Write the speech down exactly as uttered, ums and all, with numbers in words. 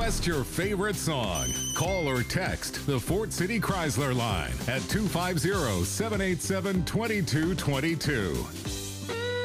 Request your favorite song. Call or text the Fort City Chrysler line at two five zero, seven eight seven, two two two two.